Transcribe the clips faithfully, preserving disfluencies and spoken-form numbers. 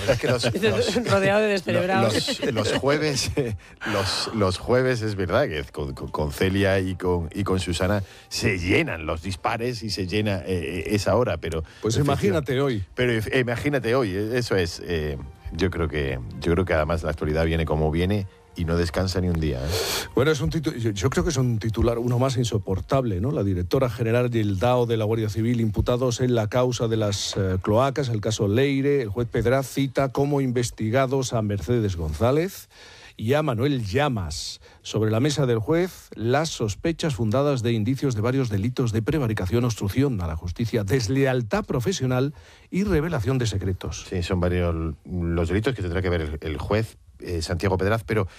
Es que los, los, rodeado de descerebrados. Los, los jueves, los, los jueves es verdad que con, con Celia y con, y con Susana se llenan los dispares y se llena eh, esa hora, pero... Pues imagínate hoy. Pero eh, imagínate hoy, eso es... Eh, yo creo que yo creo que además la actualidad viene como viene y no descansa ni un día, ¿eh? Bueno, es un titu- yo, yo creo que es un titular, uno más insoportable, ¿no? La directora general y el D A O de la Guardia Civil imputados en la causa de las eh, cloacas, el caso Leire. El juez Pedraz cita como investigados a Mercedes González y a Manuel Llamas. Sobre la mesa del juez, las sospechas fundadas de indicios de varios delitos de prevaricación, obstrucción a la justicia, deslealtad profesional y revelación de secretos. Sí, son varios los delitos que tendrá que ver el, el juez eh, Santiago Pedraz, pero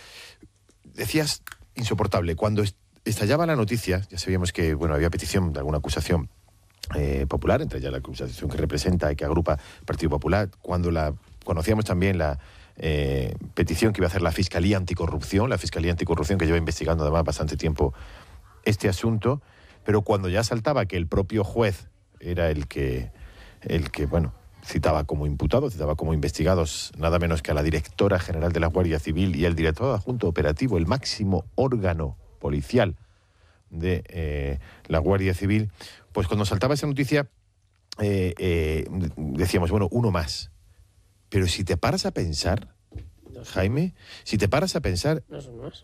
decías insoportable. Cuando est- estallaba la noticia, ya sabíamos que bueno había petición de alguna acusación eh, popular, entre ellas la acusación que representa y que agrupa el Partido Popular. Cuando la conocíamos también la Eh, petición que iba a hacer la Fiscalía Anticorrupción, la Fiscalía Anticorrupción que lleva investigando además bastante tiempo este asunto, pero cuando ya saltaba que el propio juez era el que, el que bueno, citaba como imputado, citaba como investigados nada menos que a la directora general de la Guardia Civil y el director adjunto operativo, el máximo órgano policial de eh, la Guardia Civil, pues cuando saltaba esa noticia eh, eh, decíamos, bueno, uno más. Pero si te paras a pensar, no Jaime, si te paras a pensar, no es uno más.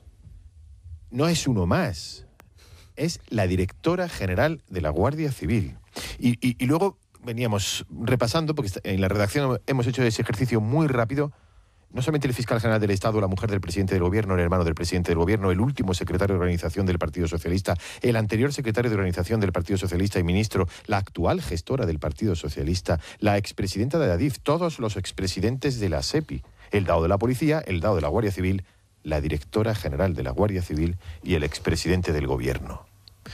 No es uno más. Es la directora general de la Guardia Civil. Y, y, y luego veníamos repasando, porque en la redacción hemos hecho ese ejercicio muy rápido, no solamente el fiscal general del Estado, la mujer del presidente del gobierno, el hermano del presidente del gobierno, el último secretario de organización del Partido Socialista, el anterior secretario de organización del Partido Socialista y ministro, la actual gestora del Partido Socialista, la expresidenta de la D I F, todos los expresidentes de la SEPI, el D A O de la Policía, el D A O de la Guardia Civil, la directora general de la Guardia Civil y el expresidente del gobierno.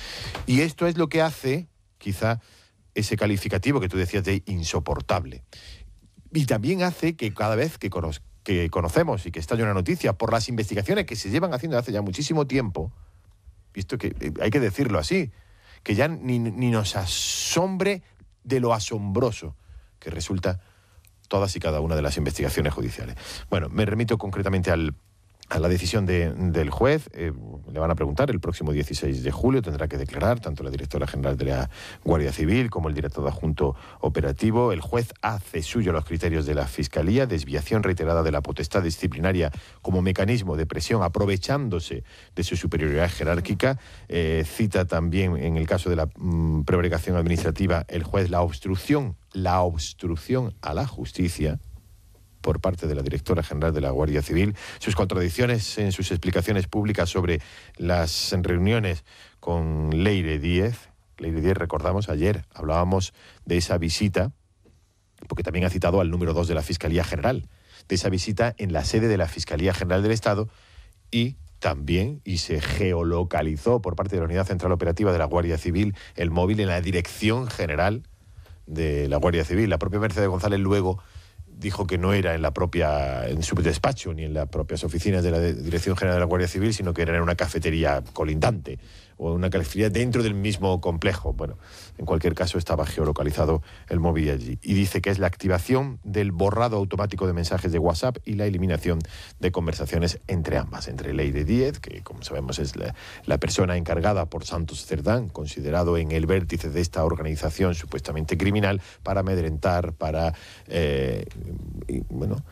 Y esto es lo que hace, quizá, ese calificativo que tú decías de insoportable. Y también hace que cada vez que conozcamos que conocemos y que estalla una noticia por las investigaciones que se llevan haciendo hace ya muchísimo tiempo, visto que eh, hay que decirlo así, que ya ni, ni nos asombre de lo asombroso que resulta todas y cada una de las investigaciones judiciales. Bueno, me remito concretamente al, a la decisión de, del juez. Eh, le van a preguntar, el próximo dieciséis de julio tendrá que declarar tanto la directora general de la Guardia Civil como el director adjunto operativo. El juez hace suyo los criterios de la Fiscalía, desviación reiterada de la potestad disciplinaria como mecanismo de presión, aprovechándose de su superioridad jerárquica. Eh, cita también, en el caso de la mmm, prevaricación administrativa, el juez la obstrucción, la obstrucción a la justicia por parte de la directora general de la Guardia Civil, sus contradicciones en sus explicaciones públicas sobre las reuniones con Leire Díez. Leire Díez, recordamos, ayer hablábamos de esa visita, porque también ha citado al número dos de la Fiscalía General, de esa visita en la sede de la Fiscalía General del Estado, y también, y se geolocalizó por parte de la Unidad Central Operativa de la Guardia Civil, el móvil en la Dirección General de la Guardia Civil. La propia Mercedes González luego dijo que no era en la propia, en su despacho ni en las propias oficinas de la Dirección General de la Guardia Civil, sino que era en una cafetería colindante o una cafetería dentro del mismo complejo. Bueno, en cualquier caso estaba geolocalizado el móvil allí. Y dice que es la activación del borrado automático de mensajes de WhatsApp y la eliminación de conversaciones entre ambas, entre Leire Díez, que como sabemos es la, la persona encargada por Santos Cerdán, considerado en el vértice de esta organización supuestamente criminal, para amedrentar, para eh, y, bueno,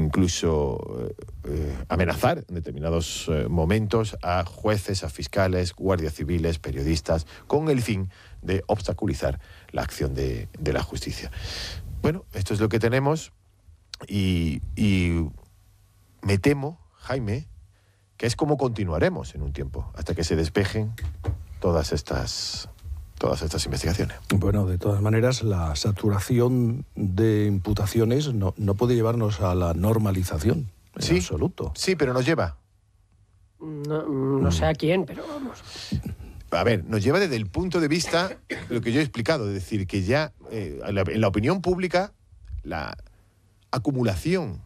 incluso eh, amenazar en determinados eh, momentos a jueces, a fiscales, guardias civiles, periodistas, con el fin de obstaculizar la acción de, de la justicia. Bueno, esto es lo que tenemos y, y me temo, Jaime, que es como continuaremos en un tiempo, hasta que se despejen todas estas... todas estas investigaciones. Bueno, de todas maneras, la saturación de imputaciones no, no puede llevarnos a la normalización, en sí, absoluto. Sí, pero nos lleva. No, no sé a quién, pero vamos. A ver, nos lleva desde el punto de vista de lo que yo he explicado, es decir, que ya eh, en, la, en la opinión pública, la acumulación...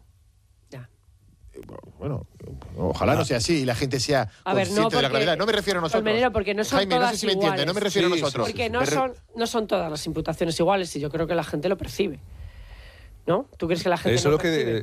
Bueno, ojalá ah. no sea así y la gente sea a ver, consciente no porque, de la gravedad. No me refiero a nosotros. Colmenero, porque no son Jaime, todas no sé si me iguales. entiende, no me refiero sí, a nosotros. Porque no son, no son todas las imputaciones iguales y yo creo que la gente lo percibe. ¿No? ¿Tú crees que la gente Eso no lo que percibe?